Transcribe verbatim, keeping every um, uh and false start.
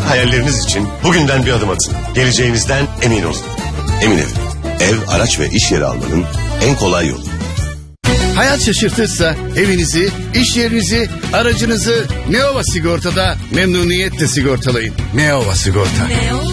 hayalleriniz için bugünden bir adım atın. Geleceğinizden emin olun. Emin Ev. Ev, araç ve iş yeri almanın en kolay yolu. Hayat şaşırtırsa evinizi, iş yerinizi, aracınızı Neova Sigorta'da memnuniyetle sigortalayın. Neova Sigorta.